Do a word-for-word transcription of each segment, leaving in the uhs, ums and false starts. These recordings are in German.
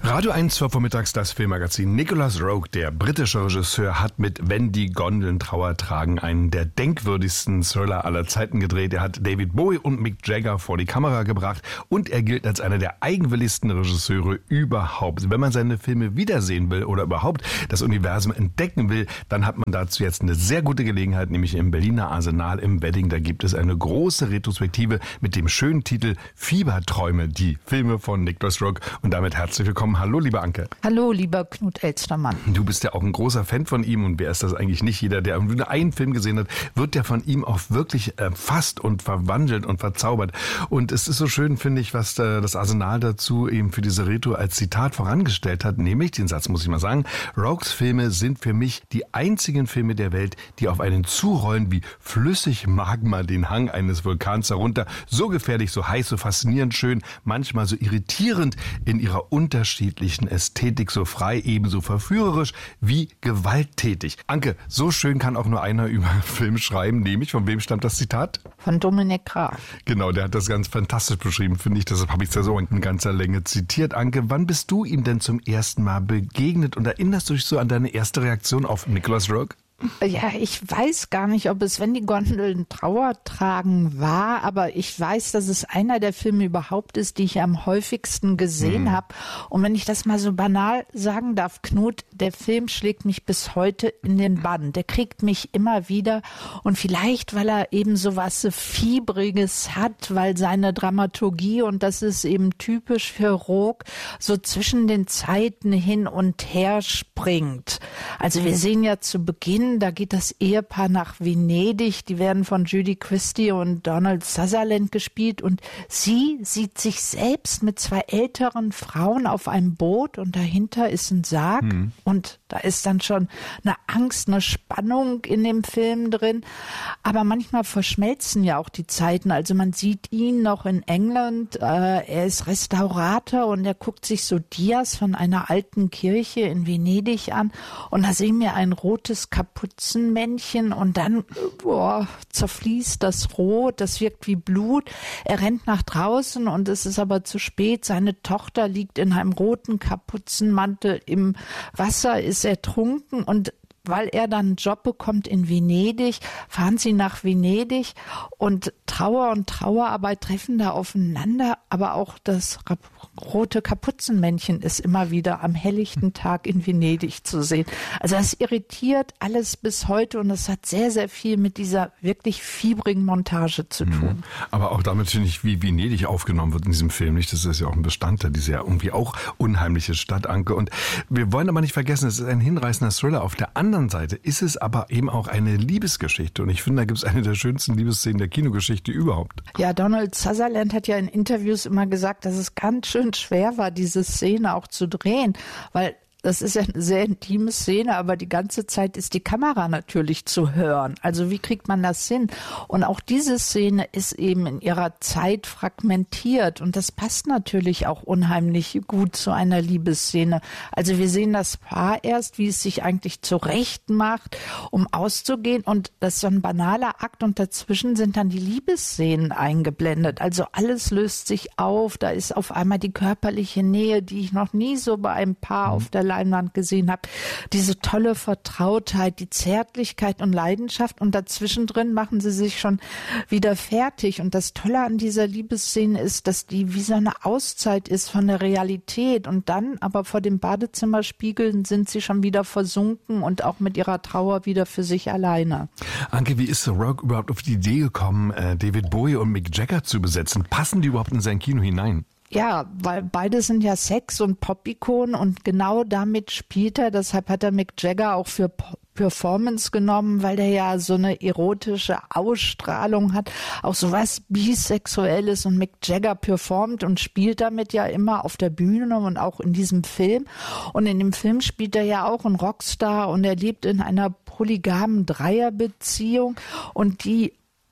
Radio eins, zwölf Uhr mittags, das Filmmagazin. Nicholas Roeg, der britische Regisseur, hat mit Wenn die Gondeln Trauer tragen einen der denkwürdigsten Thriller aller Zeiten gedreht. Er hat David Bowie und Mick Jagger vor die Kamera gebracht und er gilt als einer der eigenwilligsten Regisseure überhaupt. Wenn man seine Filme wiedersehen will oder überhaupt das Universum entdecken will, dann hat man dazu jetzt eine sehr gute Gelegenheit, nämlich im Berliner Arsenal im Wedding. Da gibt es eine große Retrospektive mit dem schönen Titel Fieberträume, die Filme von Nicholas Roeg. Und damit herzlich willkommen. Hallo, liebe Anke. Hallo, lieber Knut Elstermann. Du bist ja auch ein großer Fan von ihm und wer ist das eigentlich nicht? Jeder, der nur einen Film gesehen hat, wird ja von ihm auch wirklich erfasst und verwandelt und verzaubert. Und es ist so schön, finde ich, was das Arsenal dazu eben für diese Retro als Zitat vorangestellt hat, nämlich, den Satz muss ich mal sagen, Roegs Filme sind für mich die einzigen Filme der Welt, die auf einen zurollen wie flüssig Magma den Hang eines Vulkans herunter. So gefährlich, so heiß, so faszinierend schön, manchmal so irritierend in ihrer unterschiedlichen Ästhetik, so frei, ebenso verführerisch wie gewalttätig. Anke, so schön kann auch nur einer über Film schreiben, nämlich, von wem stammt das Zitat? Von Dominik Graf. Genau, der hat das ganz fantastisch beschrieben, finde ich. Deshalb habe ich es ja so in ganzer Länge zitiert. Anke, wann bist du ihm denn zum ersten Mal begegnet und erinnerst du dich so an deine erste Reaktion auf Nicholas Roeg? Ja, ich weiß gar nicht, ob es Wenn die Gondeln Trauer tragen war, aber ich weiß, dass es einer der Filme überhaupt ist, die ich am häufigsten gesehen mhm. habe. Und wenn ich das mal so banal sagen darf, Knut, der Film schlägt mich bis heute in den Bann. Der kriegt mich immer wieder und vielleicht, weil er eben so was Fiebriges hat, weil seine Dramaturgie, und das ist eben typisch für Roeg, so zwischen den Zeiten hin und her springt. Also wir sehen ja zu Beginn, da geht das Ehepaar nach Venedig. Die werden von Judy Christie und Donald Sutherland gespielt. Und sie sieht sich selbst mit zwei älteren Frauen auf einem Boot. Und dahinter ist ein Sarg. Mhm. Und da ist dann schon eine Angst, eine Spannung in dem Film drin. Aber manchmal verschmelzen ja auch die Zeiten. Also man sieht ihn noch in England. Äh, er ist Restaurator und er guckt sich so Dias von einer alten Kirche in Venedig an. Und da sehen wir ein rotes Kapuzenmännchen und dann boah, zerfließt das Rot, das wirkt wie Blut. Er rennt nach draußen und es ist aber zu spät. Seine Tochter liegt in einem roten Kapuzenmantel im Wasser, ist ertrunken und weil er dann einen Job bekommt in Venedig, fahren sie nach Venedig und Trauer und Trauerarbeit treffen da aufeinander, aber auch das rote Kapuzenmännchen ist immer wieder am helllichten Tag in Venedig zu sehen. Also das irritiert alles bis heute und das hat sehr, sehr viel mit dieser wirklich fiebrigen Montage zu tun. Aber auch damit finde ich, wie Venedig aufgenommen wird in diesem Film, nicht? Das ist ja auch ein Bestandteil dieser ja irgendwie auch unheimliche Stadt, Anke. Und wir wollen aber nicht vergessen, es ist ein hinreißender Thriller. Auf der anderen Seite ist es aber eben auch eine Liebesgeschichte und ich finde, da gibt es eine der schönsten Liebesszenen der Kinogeschichte überhaupt. Ja, Donald Sutherland hat ja in Interviews immer gesagt, dass es ganz schön schwer war, diese Szene auch zu drehen, weil das ist ja eine sehr intime Szene, aber die ganze Zeit ist die Kamera natürlich zu hören. Also wie kriegt man das hin? Und auch diese Szene ist eben in ihrer Zeit fragmentiert und das passt natürlich auch unheimlich gut zu einer Liebesszene. Also wir sehen das Paar erst, wie es sich eigentlich zurecht macht, um auszugehen und das ist so ein banaler Akt und dazwischen sind dann die Liebesszenen eingeblendet. Also alles löst sich auf, da ist auf einmal die körperliche Nähe, die ich noch nie so bei einem Paar auf der Leinwand gesehen habe, diese tolle Vertrautheit, die Zärtlichkeit und Leidenschaft und dazwischen drin machen sie sich schon wieder fertig und das Tolle an dieser Liebesszene ist, dass die wie so eine Auszeit ist von der Realität und dann aber vor dem Badezimmerspiegel sind sie schon wieder versunken und auch mit ihrer Trauer wieder für sich alleine. Anke, wie ist Roeg überhaupt auf die Idee gekommen, David Bowie und Mick Jagger zu besetzen? Passen die überhaupt in sein Kino hinein? Ja, weil beide sind ja Sex- und Pop-Ikonen und genau damit spielt er. Deshalb hat er Mick Jagger auch für Performance genommen, weil der ja so eine erotische Ausstrahlung hat, auch so was Bisexuelles und Mick Jagger performt und spielt damit ja immer auf der Bühne und auch in diesem Film. Und in dem Film spielt er ja auch einen Rockstar und er lebt in einer polygamen Dreierbeziehung und die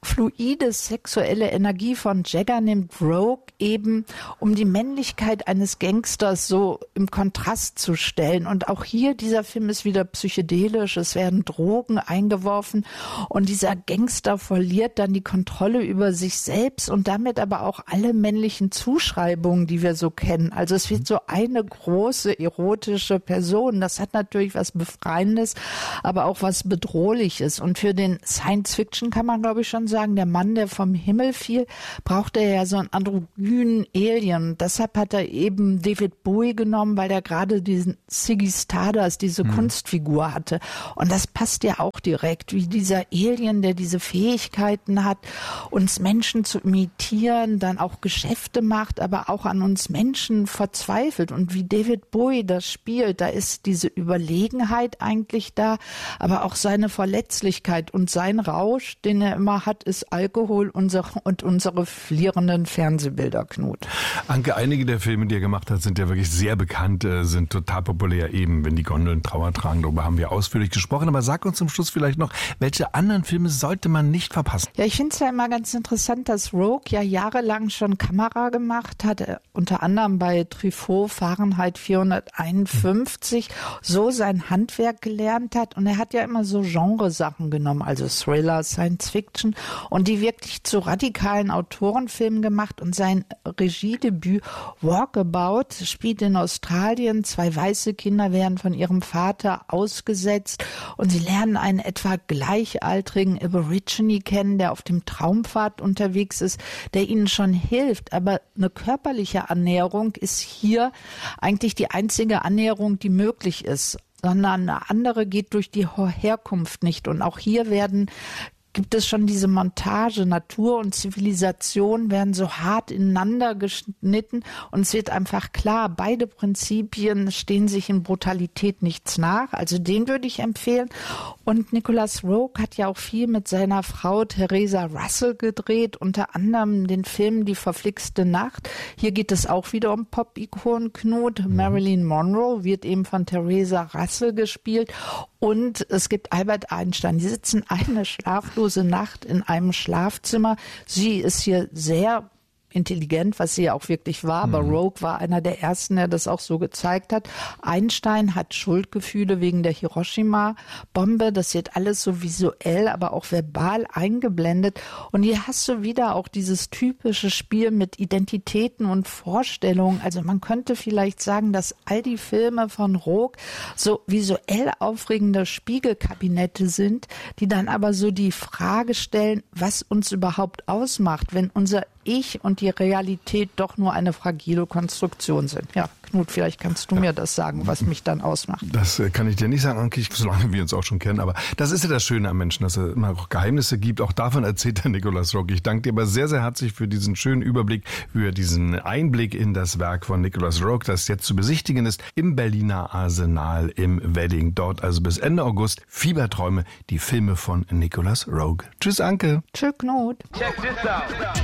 fluide sexuelle Energie von Jagger nimmt Rogue eben, um die Männlichkeit eines Gangsters so im Kontrast zu stellen. Und auch hier, dieser Film ist wieder psychedelisch, es werden Drogen eingeworfen und dieser Gangster verliert dann die Kontrolle über sich selbst und damit aber auch alle männlichen Zuschreibungen, die wir so kennen. Also es wird so eine große erotische Person. Das hat natürlich was Befreiendes, aber auch was Bedrohliches. Und für den Science-Fiction kann man, glaube ich, schon sagen, der Mann, der vom Himmel fiel, brauchte ja so einen androgynen Alien. Und deshalb hat er eben David Bowie genommen, weil er gerade diesen Ziggy Stardust, diese hm. Kunstfigur hatte. Und das passt ja auch direkt, wie dieser Alien, der diese Fähigkeiten hat, uns Menschen zu imitieren, dann auch Geschäfte macht, aber auch an uns Menschen verzweifelt. Und wie David Bowie das spielt, da ist diese Überlegenheit eigentlich da, aber auch seine Verletzlichkeit und sein Rausch, den er immer hat, ist Alkohol unsere, und unsere flirrenden Fernsehbilder, Knut. Anke, einige der Filme, die er gemacht hat, sind ja wirklich sehr bekannt, sind total populär, eben wenn die Gondeln Trauer tragen. Darüber haben wir ausführlich gesprochen. Aber sag uns zum Schluss vielleicht noch, welche anderen Filme sollte man nicht verpassen? Ja, ich finde es ja immer ganz interessant, dass Rogue ja jahrelang schon Kamera gemacht hat, äh, unter anderem bei Truffaut Fahrenheit vierhunderteinundfünfzig, so sein Handwerk gelernt hat. Und er hat ja immer so Genresachen genommen, also Thriller, Science Fiction, und die wirklich zu radikalen Autorenfilmen gemacht. Und sein Regiedebüt Walkabout spielt in Australien. Zwei weiße Kinder werden von ihrem Vater ausgesetzt und sie lernen einen etwa gleichaltrigen Aborigine kennen, der auf dem Traumpfad unterwegs ist, der ihnen schon hilft. Aber eine körperliche Annäherung ist hier eigentlich die einzige Annäherung, die möglich ist, sondern eine andere geht durch die Herkunft nicht. Und auch hier werden gibt es schon diese Montage, Natur und Zivilisation werden so hart ineinander geschnitten und es wird einfach klar, beide Prinzipien stehen sich in Brutalität nichts nach, also den würde ich empfehlen. Und Nicolas Roeg hat ja auch viel mit seiner Frau Theresa Russell gedreht, unter anderem den Film Die verflixte Nacht. Hier geht es auch wieder um Pop-Ikonen, Knut. Mhm. Marilyn Monroe wird eben von Theresa Russell gespielt. Und es gibt Albert Einstein. Die sitzen eine schlaflose Nacht in einem Schlafzimmer. Sie ist hier sehr intelligent, was sie ja auch wirklich war, aber mhm. Roeg war einer der ersten, der das auch so gezeigt hat. Einstein hat Schuldgefühle wegen der Hiroshima-Bombe. Das wird alles so visuell, aber auch verbal eingeblendet. Und hier hast du wieder auch dieses typische Spiel mit Identitäten und Vorstellungen. Also man könnte vielleicht sagen, dass all die Filme von Roeg so visuell aufregende Spiegelkabinette sind, die dann aber so die Frage stellen, was uns überhaupt ausmacht, wenn unser Ich und die Realität doch nur eine fragile Konstruktion sind. Ja, Knut, vielleicht kannst du ja. mir das sagen, was mich dann ausmacht. Das kann ich dir nicht sagen, Anke, solange wir uns auch schon kennen. Aber das ist ja das Schöne am Menschen, dass es immer auch Geheimnisse gibt. Auch davon erzählt der Nicolas Roeg. Ich danke dir aber sehr, sehr herzlich für diesen schönen Überblick, für diesen Einblick in das Werk von Nicolas Roeg, das jetzt zu besichtigen ist im Berliner Arsenal im Wedding. Dort also bis Ende August Fieberträume, die Filme von Nicolas Roeg. Tschüss, Anke. Tschüss, Knut. Check this out.